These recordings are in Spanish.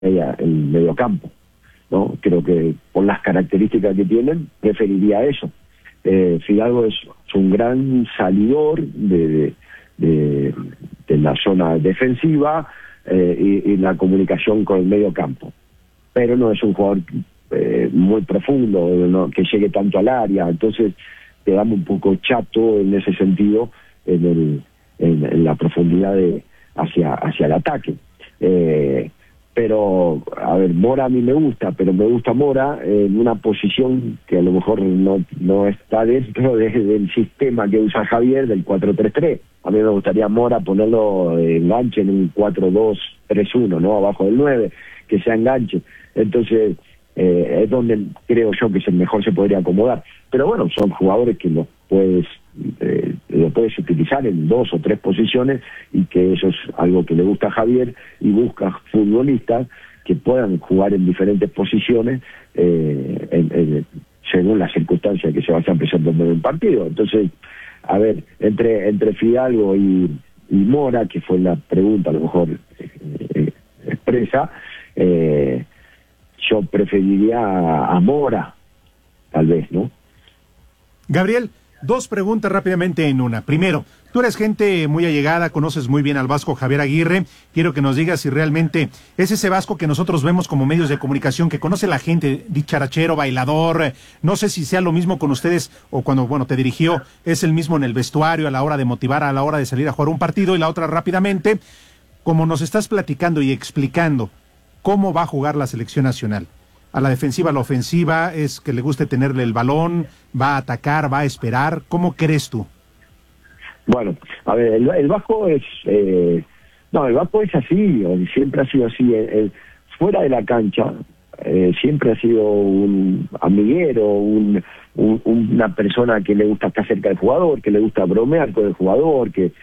el mediocampo, ¿no? Creo que por las características que tienen, preferiría eso. Fidalgo es un gran salidor de la zona defensiva y la comunicación con el mediocampo, pero no es un jugador muy profundo, ¿no? Que llegue tanto al área, entonces quedamos un poco chato en ese sentido en la profundidad hacia el ataque. Pero, a ver, Mora a mí me gusta, pero me gusta Mora en una posición que a lo mejor no está dentro del sistema que usa Javier, del 4-3-3. A mí me gustaría Mora ponerlo enganche en un 4-2-3-1, ¿no? Abajo del 9, que sea enganche. Entonces, es donde creo yo que mejor se podría acomodar. Pero bueno, son jugadores que lo puedes utilizar en 2 o 3 posiciones, y que eso es algo que le gusta a Javier, y busca futbolistas que puedan jugar en diferentes posiciones según las circunstancias que se vayan presentando en el partido. Entonces, a ver, entre Fidalgo y Mora, que fue la pregunta a lo mejor expresa, yo preferiría a Mora, tal vez, ¿no? Gabriel, 2 preguntas rápidamente en una. Primero, tú eres gente muy allegada, conoces muy bien al vasco Javier Aguirre. Quiero que nos digas si realmente es ese vasco que nosotros vemos como medios de comunicación, que conoce la gente, dicharachero, bailador. No sé si sea lo mismo con ustedes, o cuando, te dirigió, es el mismo en el vestuario, a la hora de motivar, a la hora de salir a jugar un partido. Y la otra, rápidamente, como nos estás platicando y explicando cómo va a jugar la selección nacional. A la defensiva, a la ofensiva, es que le guste tenerle el balón, va a atacar, va a esperar. ¿Cómo crees tú? Bueno, a ver, el Vasco es... el Vasco es así, siempre ha sido así. Fuera de la cancha, siempre ha sido un amiguero, una persona que le gusta estar cerca del jugador, que le gusta bromear con el jugador, que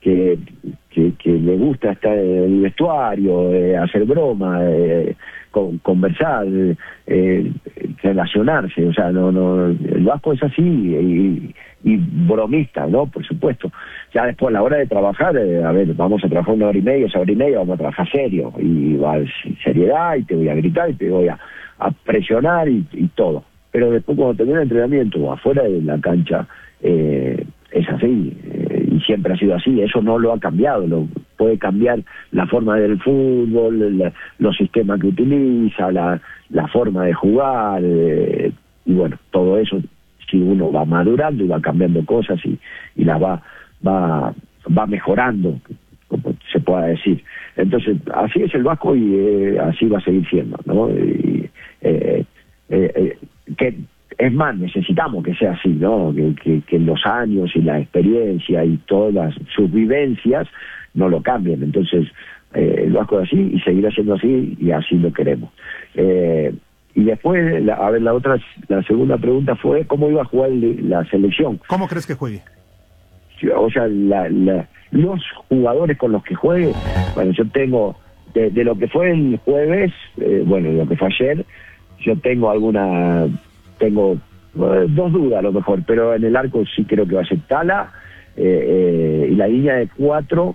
le gusta estar en el vestuario, hacer broma, conversar, relacionarse. O sea, el Vasco es así, y bromista, ¿no? Por supuesto. Ya después, a la hora de trabajar, a ver, vamos a trabajar 1 hora y media, esa hora y media vamos a trabajar serio, y va sin seriedad, y te voy a gritar, y te voy a presionar, y todo. Pero después, cuando termina el entrenamiento, afuera de la cancha, es así, y siempre ha sido así. Eso no lo ha cambiado. Puede cambiar la forma del fútbol, los sistemas que utiliza, la forma de jugar, y bueno, todo eso, si uno va madurando y va cambiando cosas y las va mejorando, como se pueda decir. Entonces, así es el Vasco, y así va a seguir siendo, ¿no? Que es más, necesitamos que sea así, ¿no? Que los años y la experiencia y todas sus vivencias no lo cambien. Entonces, el Vasco es así y seguirá siendo así, y así lo queremos. Y después, la segunda pregunta fue ¿cómo iba a jugar la selección? ¿Cómo crees que juegue? O sea, los jugadores con los que juegue, bueno, yo tengo, de lo que fue el jueves, de lo que fue ayer, yo tengo 2 dudas a lo mejor, pero en el arco sí creo que va a ser Tala, y la línea de 4,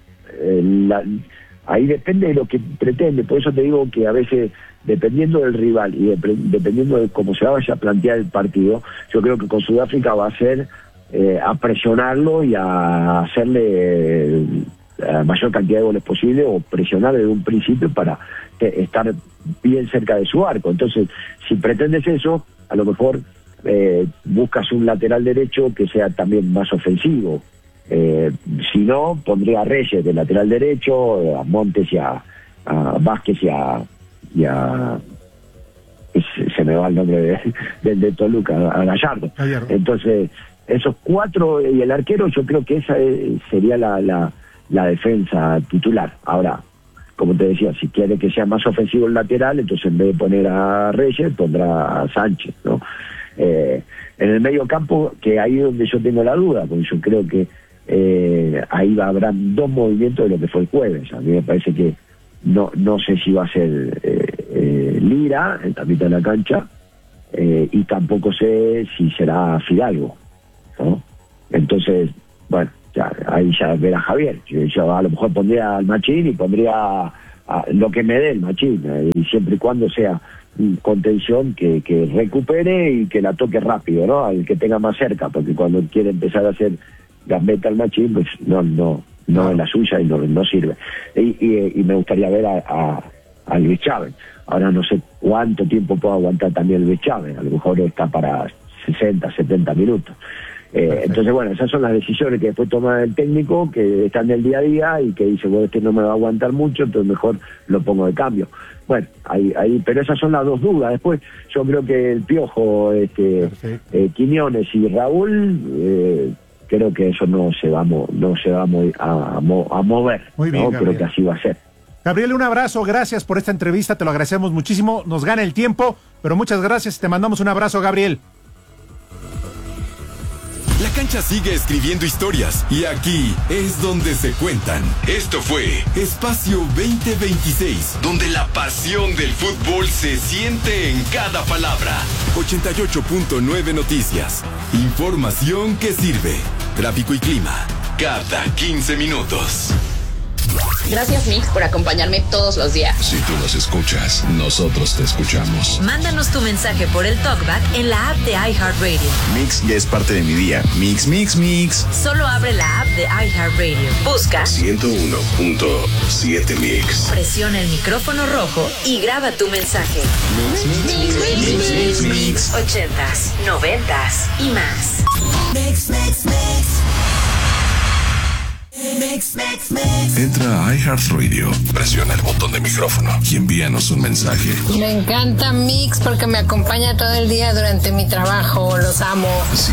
ahí depende de lo que pretende. Por eso te digo que a veces, dependiendo del rival y dependiendo de cómo se vaya a plantear el partido, yo creo que con Sudáfrica va a ser a presionarlo y a hacerle la mayor cantidad de goles posible, o presionar desde un principio para estar bien cerca de su arco. Entonces, si pretendes eso, a lo mejor buscas un lateral derecho que sea también más ofensivo. Si no, pondría a Reyes de lateral derecho, a Montes y a Vázquez y a se me va el nombre de Toluca, a Gallardo. Entonces, esos 4 y el arquero, yo creo que esa sería la defensa titular. Ahora, como te decía, si quiere que sea más ofensivo el lateral, entonces en vez de poner a Reyes, pondrá a Sánchez, ¿no? En el medio campo, que ahí es donde yo tengo la duda, porque yo creo que ahí habrá 2 movimientos de lo que fue el jueves. A mí me parece que no sé si va a ser Lira en la mitad de la cancha, y tampoco sé si será Fidalgo, ¿no? Entonces, bueno, ahí ya verá Javier. Yo a lo mejor pondría al Machín y pondría lo que me dé el Machín, y siempre y cuando sea contención que recupere y que la toque rápido, ¿no? Al que tenga más cerca, porque cuando quiere empezar a hacer gambeta al Machín, pues no es la suya y no sirve. Y me gustaría ver a Luis Chávez. Ahora no sé cuánto tiempo puede aguantar también Luis Chávez, a lo mejor está para 60, 70 minutos. Entonces, bueno, esas son las decisiones que después toma el técnico, que están del día a día y que dice, bueno, este no me va a aguantar mucho, entonces mejor lo pongo de cambio. Bueno, ahí, pero esas son las dos dudas. Después yo creo que el Piojo, Quiñones y Raúl, creo que eso no se va a mover. Muy bien, ¿no? Creo que así va a ser. Gabriel, un abrazo, gracias por esta entrevista, te lo agradecemos muchísimo, nos gana el tiempo, pero muchas gracias, te mandamos un abrazo, Gabriel. La cancha sigue escribiendo historias y aquí es donde se cuentan. Esto fue Espacio 2026, donde la pasión del fútbol se siente en cada palabra. 88.9 Noticias. Información que sirve. Tráfico y clima. Cada 15 minutos. Gracias, Mix, por acompañarme todos los días. Si tú nos escuchas, nosotros te escuchamos. Mándanos tu mensaje por el TalkBack en la app de iHeartRadio. Mix ya es parte de mi día. Mix, mix, mix. Solo abre la app de iHeartRadio. Busca 101.7 Mix. Presiona el micrófono rojo y graba tu mensaje. Mix, mix, mix, mix, mix, mix. 80s, 90s y más. Mix, mix, mix. Mix, mix, mix. Entra a iHeartRadio, presiona el botón de micrófono y envíanos un mensaje. Me encanta Mix porque me acompaña todo el día durante mi trabajo. Los amo.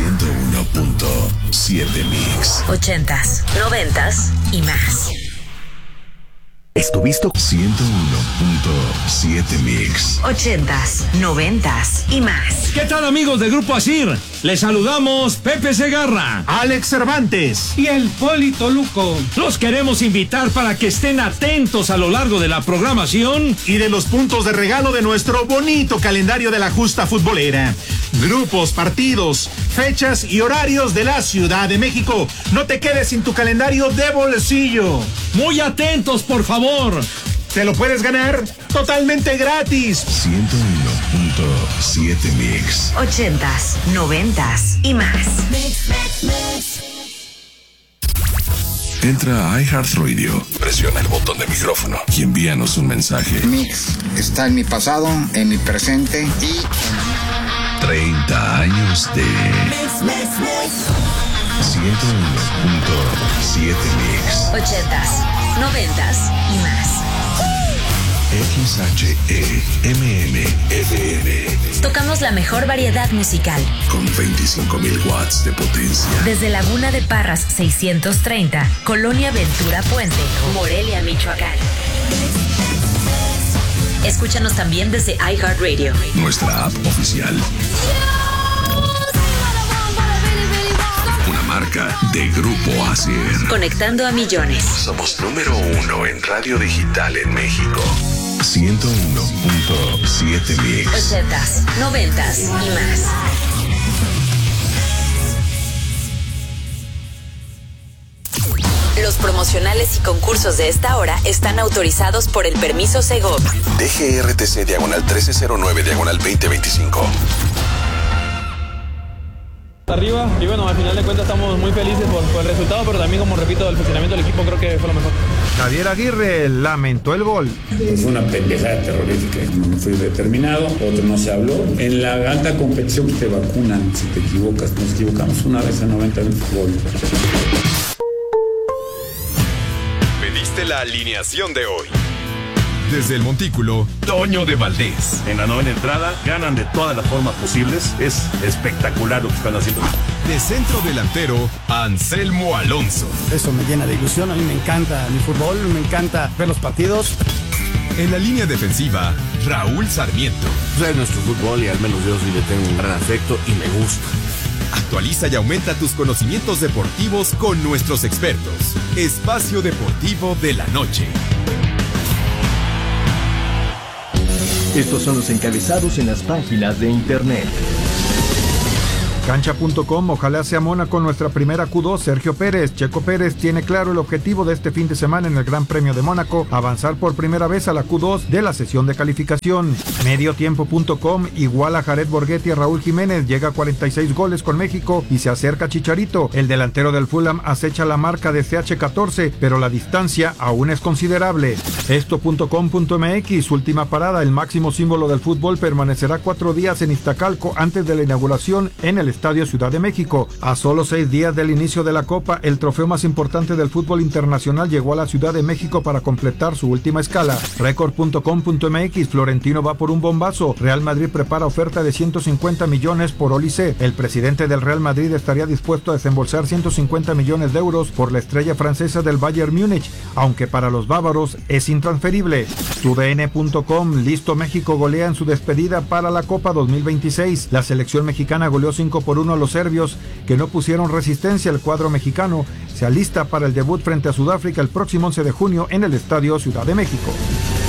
101.7 Mix. 80s, 90s y más. ¿Estuviste? 101.7 Mix. 80s, 90s y más. ¿Qué tal, amigos de Grupo Asir? Les saludamos Pepe Segarra, Alex Cervantes y el Polito Luco. Los queremos invitar para que estén atentos a lo largo de la programación y de los puntos de regalo de nuestro bonito calendario de la justa futbolera. Grupos, partidos, fechas y horarios de la Ciudad de México. No te quedes sin tu calendario de bolsillo. Muy atentos, por favor. Te lo puedes ganar totalmente gratis. 101.7 Mix. 80s, 90s y más. Mix, mix, mix. Entra a iHeartRadio, presiona el botón de micrófono y envíanos un mensaje. Mix está en mi pasado, en mi presente y 30 años de Mix, mix, mix. 101.7 Mix. 80s, 90s y más. XHEMMFM. Tocamos la mejor variedad musical. Con 25,000 watts de potencia. Desde Laguna de Parras 630, Colonia Ventura Puente, Morelia, Michoacán. Escúchanos también desde iHeartRadio. Nuestra app oficial. Una marca de Grupo Asir. Conectando a millones. Somos número 1 en radio digital en México. 101.7 Mix. 80s, 90s y más. Los promocionales y concursos de esta hora están autorizados por el permiso Segov. DGRTC /1309/2025. Arriba, y bueno, al final de cuentas estamos muy felices por el resultado, pero también, como repito, el funcionamiento del equipo creo que fue lo mejor. Javier Aguirre lamentó el gol. Fue una pendejada terrorífica. No fui determinado, otro no se habló. En la alta competición te vacunan si te equivocas. Nos equivocamos una vez en 90 minutos. Gol. Pediste la alineación de hoy. Desde el Montículo, Toño de Valdés. En la novena entrada, ganan de todas las formas posibles. Es espectacular lo que están haciendo. De centro delantero, Anselmo Alonso. Eso me llena de ilusión. A mí me encanta mi fútbol, me encanta ver los partidos. En la línea defensiva, Raúl Sarmiento. Es nuestro fútbol y al menos yo sí le tengo un gran afecto y me gusta. Actualiza y aumenta tus conocimientos deportivos con nuestros expertos. Espacio Deportivo de la Noche. Estos son los encabezados en las páginas de internet. Cancha.com, ojalá sea Mónaco nuestra primera Q2, Sergio Pérez. Checo Pérez tiene claro el objetivo de este fin de semana en el Gran Premio de Mónaco, avanzar por primera vez a la Q2 de la sesión de calificación. Mediotiempo.com, igual a Jared Borghetti a Raúl Jiménez, llega a 46 goles con México y se acerca Chicharito. El delantero del Fulham acecha la marca de CH14, pero la distancia aún es considerable. Esto.com.mx, última parada, el máximo símbolo del fútbol permanecerá 4 días en Iztacalco antes de la inauguración en el Estadio Ciudad de México. A solo 6 días del inicio de la Copa, el trofeo más importante del fútbol internacional llegó a la Ciudad de México para completar su última escala. Record.com.mx, Florentino va por un bombazo. Real Madrid prepara oferta de 150 millones por Olise. El presidente del Real Madrid estaría dispuesto a desembolsar 150 millones de euros por la estrella francesa del Bayern Múnich, aunque para los bávaros es intransferible. TUDN.com, listo, México golea en su despedida para la Copa 2026. La selección mexicana goleó 5-1 a los serbios, que no pusieron resistencia. El cuadro mexicano se alista para el debut frente a Sudáfrica el próximo 11 de junio en el Estadio Ciudad de México.